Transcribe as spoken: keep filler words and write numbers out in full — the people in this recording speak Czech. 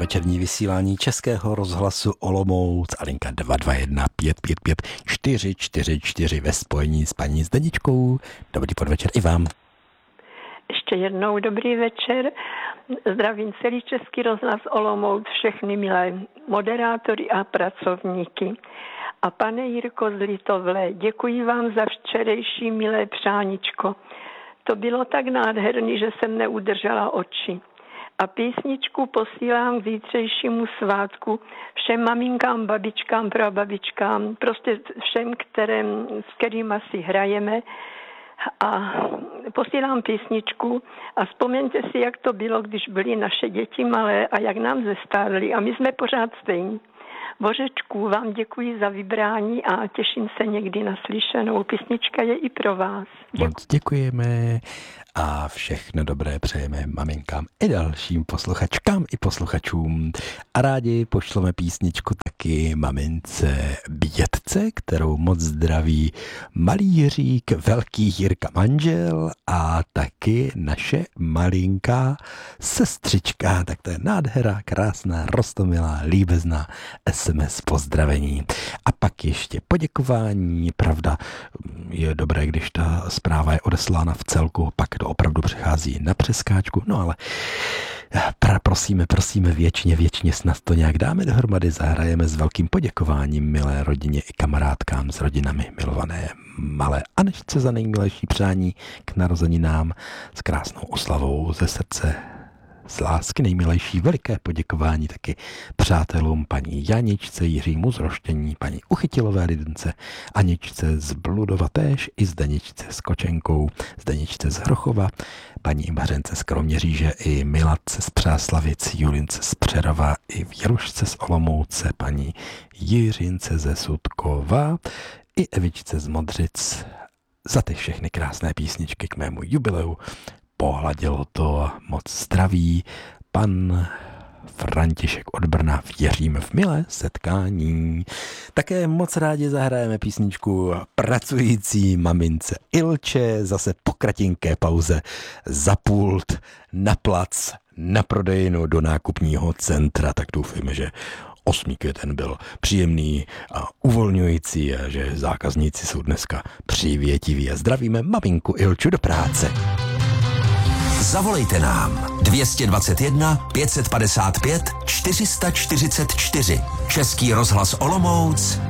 večerní vysílání Českého rozhlasu Olomouc a linka dva dva jedna pět pět pět čtyři čtyři čtyři ve spojení s paní Zdeničkou. Dobrý podvečer i vám. Ještě jednou dobrý večer. Zdravím celý Český rozhlas Olomouc, všechny milé moderátory a pracovníky. A pane Jirko z Litovle, děkuji vám za včerejší milé přáníčko. To bylo tak nádherný, že jsem neudržela oči. A písničku posílám k zítřejšímu svátku všem maminkám, babičkám, prababičkám, prostě všem, kterým, s kterými si hrajeme. A posílám písničku a vzpomeňte si, jak to bylo, když byly naše děti malé a jak nám zestárly. A my jsme pořád stejní. Božečku, vám děkuji za vybrání a těším se někdy na slyšenou. Písnička je i pro vás. Děkuji. Moc děkujeme a všechno dobré přejeme maminkám i dalším posluchačkám i posluchačům. A rádi pošleme písničku taky mamince Bětce, kterou moc zdraví malý Jiřík, velký Jirka manžel a taky naše malinká sestřička. Tak to je nádhera, krásná, roztomilá, líbezná es em es pozdravení. A pak ještě poděkování. Pravda, je dobré, když ta zpráva je odeslána v celku, pak to opravdu přichází na přeskáčku, no ale pra, prosíme, prosíme věčně, věčně snad to nějak dáme dohromady, zahrajeme s velkým poděkováním milé rodině i kamarádkám s rodinami milované malé Anešce za nejmilejší přání k narozeninám s krásnou oslavou ze srdce. Z lásky nejmilejší veliké poděkování taky přátelům paní Janičce, Jiřímu z Roštění, paní Uchytilové Lidence, Aničce z Bludova též i Zdeničce s Kočenkou, Zdeničce z Hrochova, paní Mařence z Kroměříže i Milatce z Přáslavic, Julince z Přerova i Věrušce z Olomouce, paní Jiřince ze Sudkova i Evičce z Modřic za ty všechny krásné písničky k mému jubileu. Pohladilo to moc zdraví pan František od Brna, věříme v milé setkání. Také moc rádi zahrajeme písničku pracující mamince Ilče, zase po kratinké pauze za pult, na plac, na prodejnu do nákupního centra, tak doufujeme, že osmý květen byl příjemný a uvolňující a že zákazníci jsou dneska přívětiví a zdravíme maminku Ilču do práce. Zavolejte nám dvě stě dvacet jedna pět set padesát pět čtyři sta čtyřicet čtyři. Český rozhlas Olomouc,